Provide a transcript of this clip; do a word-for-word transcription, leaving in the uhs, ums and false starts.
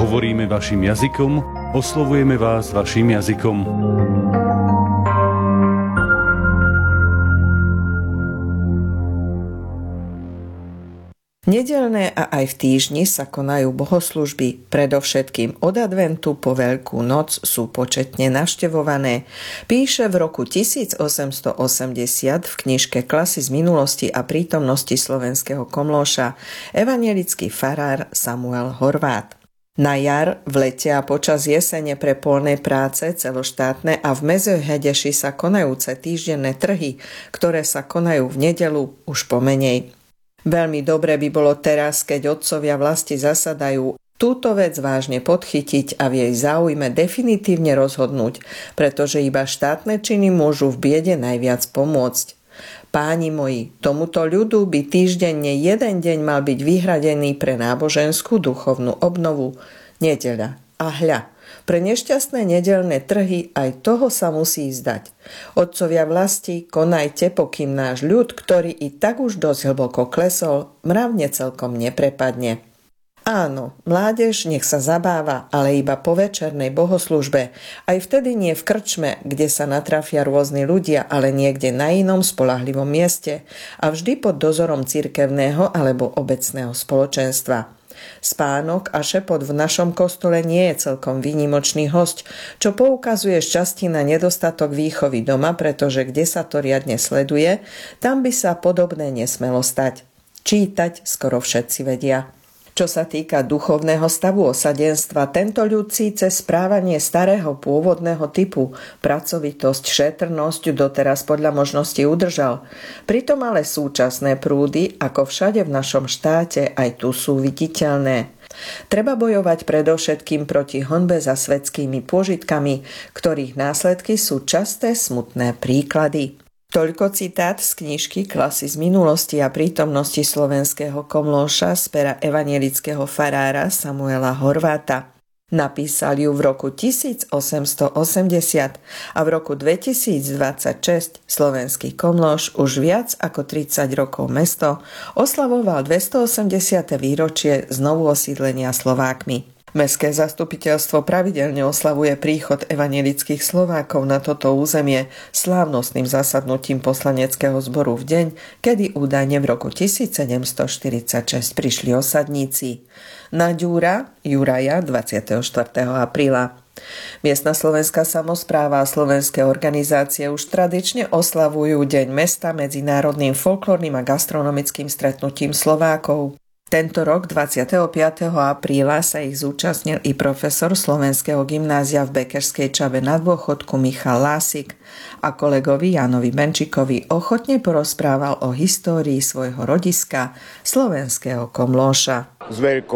Hovoríme vašim jazykom, oslovujeme vás vašim jazykom. Nedeľné a aj v týždni sa konajú bohoslužby. Predovšetkým od adventu po Veľkú noc sú početne navštevované. Píše v roku tisícosemstoosemdesiat v knižke Klasy z minulosti a prítomnosti slovenského komlóša evanjelický farár Samuel Horvát. Na jar, v lete a počas jesene pre poľné práce celoštátne a v Mezojhedeši sa konajúce týždenné trhy, ktoré sa konajú v nedeľu, už pomenej. Veľmi dobre by bolo teraz, keď otcovia vlasti zasadajú, túto vec vážne podchytiť a v jej záujme definitívne rozhodnúť, pretože iba štátne činy môžu v biede najviac pomôcť. Páni moji, tomuto ľudu by týždenne jeden deň mal byť vyhradený pre náboženskú duchovnú obnovu, nedeľa. A hľa, pre nešťastné nedeľné trhy aj toho sa musí zdať. Otcovia vlasti, konajte, pokým náš ľud, ktorý i tak už dosť hlboko klesol, mravne celkom neprepadne. Áno, mládež nech sa zabáva, ale iba po večernej bohoslužbe. Aj vtedy nie v krčme, kde sa natrafia rôzni ľudia, ale niekde na inom spoľahlivom mieste a vždy pod dozorom cirkevného alebo obecného spoločenstva. Spánok a šepot v našom kostole nie je celkom výnimočný hosť, čo poukazuje šťastí na nedostatok výchovy doma, pretože kde sa to riadne sleduje, tam by sa podobné nesmelo stať. Čítať skoro všetci vedia. Čo sa týka duchovného stavu osadenstva, tento ľud síce správanie starého pôvodného typu, pracovitosť, šetrnosť doteraz podľa možnosti udržal. Pritom ale súčasné prúdy, ako všade v našom štáte, aj tu sú viditeľné. Treba bojovať predovšetkým proti honbe za svetskými pôžitkami, ktorých následky sú časté smutné príklady. Toľko citát z knižky Klasy z minulosti a prítomnosti slovenského komlóša z pera evanjelického farára Samuela Horváta. Napísal ju v roku tisícosemstoosemdesiat a v roku dvetisícdvadsaťšesť slovenský komlóš už viac ako tridsať rokov mesto oslavoval dvestoosemdesiate výročie znovu osídlenia Slovákmi. Mestské zastupiteľstvo pravidelne oslavuje príchod evanjelických Slovákov na toto územie slávnostným zasadnutím poslaneckého zboru v deň, kedy údajne v roku tisícsedemstoštyridsaťšesť prišli osadníci. Na Ďura Juraja dvadsiateho štvrtého apríla. Miestna slovenská samospráva a slovenské organizácie už tradične oslavujú Deň mesta medzinárodným folklórnym a gastronomickým stretnutím Slovákov. Tento rok dvadsiateho piateho apríla sa ich zúčastnil i profesor Slovenského gymnázia v Bekerskej Čave na dôchodku Michal Lásik a kolegovi Jánovi Benčíkovi ochotne porozprával o histórii svojho rodiska, slovenského komlóša. S veľkou